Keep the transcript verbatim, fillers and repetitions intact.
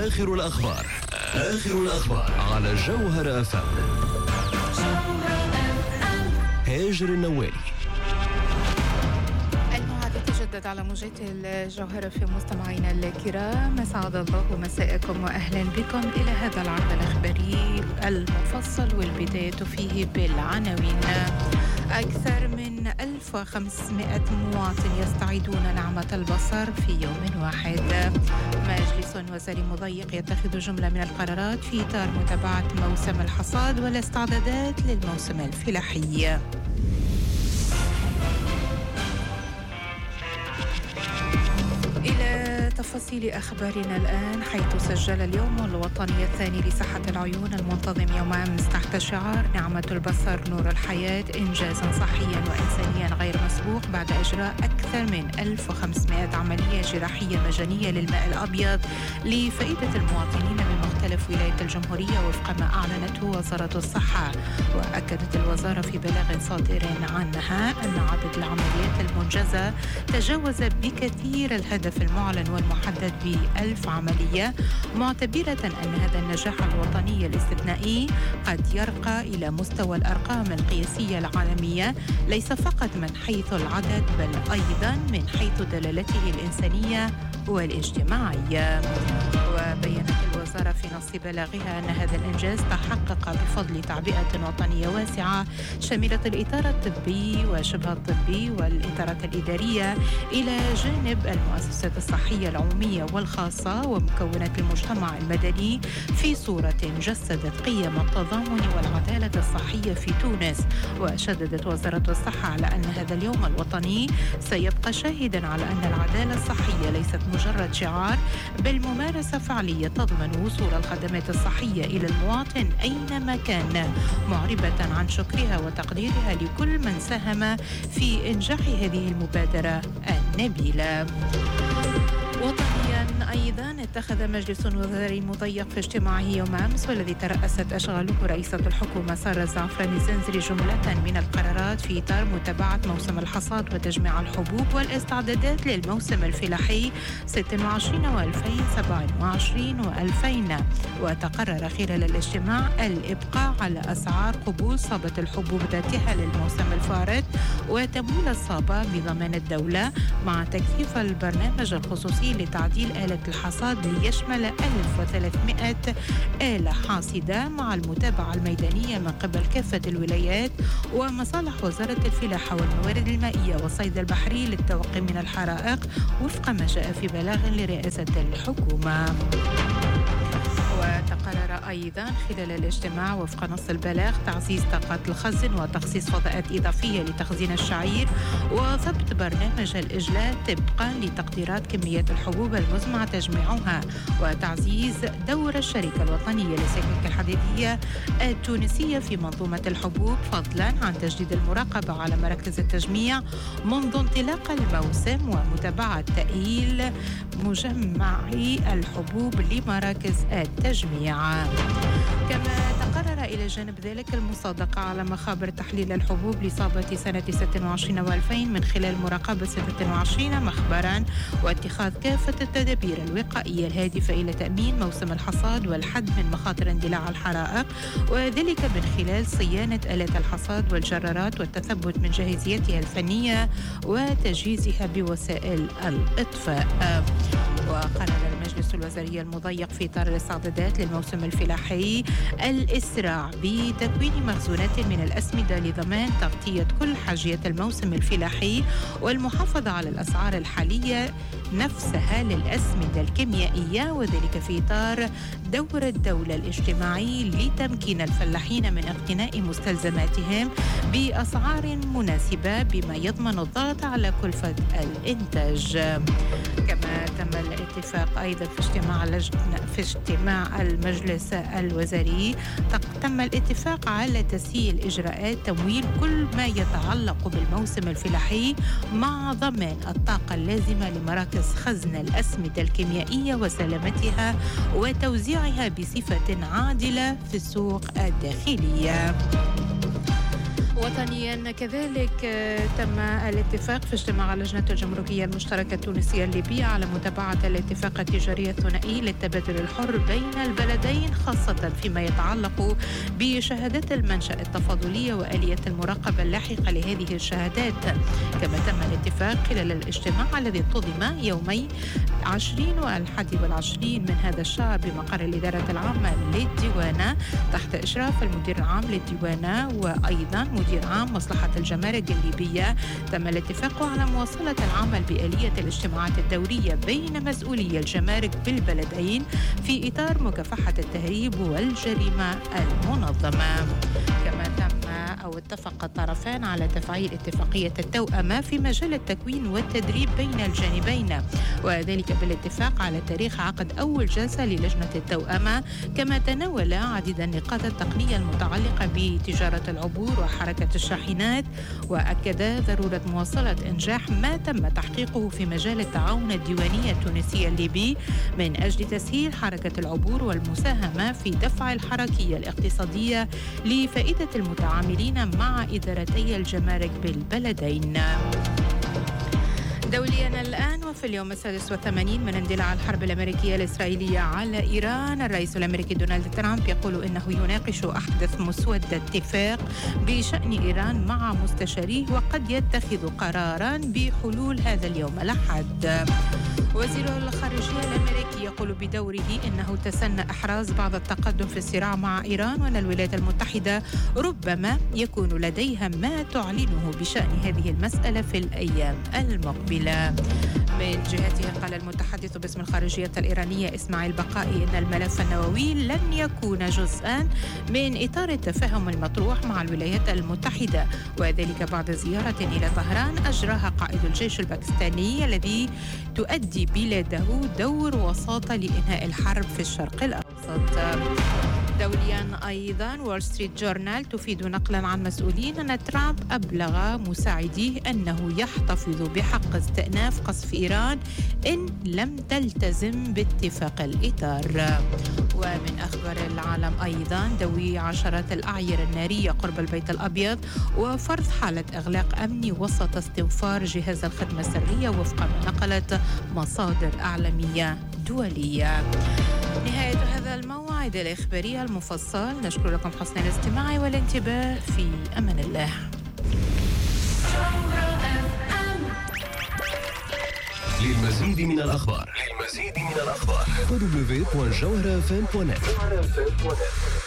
آخر الأخبار آخر الأخبار على جوهر أف أم. هاجر النوالي. الموعد يتجدد على موجات الجوهرة في مستمعينا الكرام. أسعد الله مساءكم وأهلا بكم إلى هذا العرض الأخباري المفصل والبداية فيه بالعناوين. أكثر من ألف وخمسمائة مواطن يستعيدون نعمة البصر في يوم واحد. مجلس وزاري مضيق يتخذ جملة من القرارات في إطار متابعة موسم الحصاد والاستعدادات للموسم الفلاحي. إلى تفاصيل أخبارنا الآن، حيث سجل اليوم الوطني الثاني لصحة العيون المنتظم يوم أمس تحت شعار نعمة البصر نور الحياة إنجازا صحيا وإنسانيا غير مسبوق بعد إجراء أكثر من ألف وخمسمائة عملية جراحية مجانية للماء الأبيض لفائدة المواطنين بمختلف ولايات الجمهورية وفق ما أعلنته وزارة الصحة. وأكدت الوزارة في بلاغ صادر عنها أن عدد العمليات المنجزة تجاوز بكثير الهدف المعلن والمحدد بألف عملية، معتبرة أن هذا النجاح الوطني الاستثنائي قد يرقى إلى مستوى الأرقام القياسية العالمية، ليس فقط من حيث العدد بل أيضا من حيث دلالته الإنسانية والاجتماعية. وبيّنت الوزارة في نص بلاغها أن هذا الإنجاز تحقق بفضل تعبئة وطنية واسعة شملت الإطار الطبي وشبه الطبي والإطارات الإدارية إلى جانب المؤسسات الصحية العمومية والخاصة ومكونات المجتمع المدني في صورة جسدت قيم التضامن والعدالة الصحية في تونس. وشددت وزارة الصحة على أن هذا اليوم الوطني سيبقى شاهدا على أن العدالة الصحية ليست مجرد شعار بل ممارسة فعلية تضمن وصول الخدمات الصحية إلى المواطن أينما كان، معربة عن شكرها وتقديرها لكل من ساهم في إنجاح هذه المبادرة النبيلة. وطنيا أيضا اتخذ مجلس وزاري مضيق في اجتماعه يوم أمس والذي ترأست أشغاله رئيسة الحكومة سارة الزعفراني الزنزري جملة من القرارات في إطار متابعة موسم الحصاد وتجميع الحبوب والاستعدادات للموسم الفلاحي ستة وعشرين وألفين وسبعة وعشرين وألفين. وتقرر خلال الاجتماع الإبقاء على أسعار قبول صابة الحبوب ذاتها للموسم الفارط وتمويل الصابة بضمان الدولة مع تكثيف البرنامج الخصوصي لتعديل آلة الحصاد ليشمل ألف وثلاثمائة آلة حاصدة مع المتابعة الميدانية من قبل كافة الولايات ومصالح وزارة الفلاحة والموارد المائية والصيد البحري للتوقي من الحرائق وفق ما جاء في بلاغ لرئاسة الحكومة. وتقرر أيضا خلال الاجتماع وفق نص البلاغ تعزيز طاقات الخزن وتخصيص فضاءات إضافية لتخزين الشعير وضبط برنامج الإجلاء طبقا لتقديرات كميات الحبوب المزمع تجميعها وتعزيز دور الشركة الوطنية للسكك الحديدية التونسية في منظومة الحبوب فضلا عن تجديد المراقبة على مراكز التجميع منذ انطلاق الموسم ومتابعة تأهيل مجمعي الحبوب لمراكز التجميع. كما تقرر إلى جانب ذلك المصادقة على مخابر تحليل الحبوب لصابة سنة ستة وعشرين وألفين من خلال مراقبة ستة وعشرين مخبرا واتخاذ كافة التدابير الوقائية الهادفة إلى تأمين موسم الحصاد والحد من مخاطر اندلاع الحرائق وذلك من خلال صيانة آلات الحصاد والجرارات والتثبت من جاهزيتها الفنية وتجهيزها بوسائل الإطفاء. وقرر المجلس الوزاري المضيق في إطار الاستعدادات للموسم الفلاحي الإسراع بتكوين مخزونات من الأسمدة لضمان تغطية كل حاجيات الموسم الفلاحي والمحافظة على الأسعار الحالية نفسها للأسمدة الكيميائية وذلك في إطار دور الدولة الاجتماعي لتمكين الفلاحين من اقتناء مستلزماتهم بأسعار مناسبة بما يضمن الضغط على كلفة الإنتاج. كما تم الاتفاق أيضا في اجتماع لجنة في اجتماع المجلس الوزاري تم الاتفاق على تسهيل إجراءات تمويل كل ما يتعلق بالموسم الفلاحي مع ضمان الطاقة اللازمة لمراكز خزن الأسمدة الكيميائية وسلامتها وتوزيعها بصفة عادلة في السوق الداخلية. وطنيا كذلك تم الاتفاق في اجتماع لجنة الجمهورية المشتركة التونسية الليبية على متابعة الاتفاق التجاري الثنائي للتبادل الحر بين البلدين، خاصة فيما يتعلق بشهادات المنشأ التفاضلية وآلية المراقبة اللاحقة لهذه الشهادات. كما تم الاتفاق خلال الاجتماع الذي انتظم يومي عشرين والحادي والعشرين من هذا الشهر بمقر الإدارة العامة للديوانة تحت إشراف المدير العام للديوانة وأيضا مدير عام مصلحة الجمارك الليبية. تم الاتفاق على مواصلة العمل بآلية الاجتماعات الدورية بين مسؤولي الجمارك بالبلدين في إطار مكافحة التهريب والجريمة المنظمة. كما تم أو اتفق الطرفان على تفعيل اتفاقية التوأمة في مجال التكوين والتدريب بين الجانبين، وذلك بالاتفاق على تاريخ عقد أول جلسة للجنة التوأمة. كما تناول عديد النقاط التقنية المتعلقة بتجارة العبور وحركة الشاحنات، وأكد ضرورة مواصلة إنجاح ما تم تحقيقه في مجال التعاون الديواني التونسي الليبي من أجل تسهيل حركة العبور والمساهمة في دفع الحركية الاقتصادية لفائدة المتعاملين مع إدارتي الجمارك بالبلدين. دوليا الآن، وفي اليوم السادس والثمانين من اندلاع الحرب الأمريكية الإسرائيلية على إيران، الرئيس الأمريكي دونالد ترامب يقول إنه يناقش أحدث مسودة اتفاق بشأن إيران مع مستشاريه وقد يتخذ قرارا بحلول هذا اليوم الأحد. وزير الخارجية الأمريكي يقول بدوره إنه تسنى إحراز بعض التقدم في الصراع مع إيران، وأن الولايات المتحدة ربما يكون لديها ما تعلنه بشأن هذه المسألة في الأيام المقبلة. من جهته قال المتحدث باسم الخارجية الإيرانية إسماعيل بقائي إن الملف النووي لن يكون جزءا من إطار التفاهم المطروح مع الولايات المتحدة، وذلك بعد زيارة إلى طهران أجراها قائد الجيش الباكستاني الذي تؤدي بلاده دور وساطة لإنهاء الحرب في الشرق الأوسط. دوليا أيضا، وول ستريت جورنال تفيد نقلا عن مسؤولين أن ترامب أبلغ مساعديه أنه يحتفظ بحق استئناف قصف إيران إن لم تلتزم باتفاق الإطار. ومن أخبار العالم أيضا، دوي عشرات الأعير النارية قرب البيت الأبيض وفرض حالة إغلاق أمني وسط استنفار جهاز الخدمة السرية وفق ما نقلت مصادر إعلامية دولية. نهاية هذا الموعد الإخباري المفصل، نشكر لكم حسن الاستماع والانتباه. في أمان الله. للمزيد من الأخبار للمزيد من الأخبار دبليو دبليو دبليو دوت جوهرة إف إم دوت نت.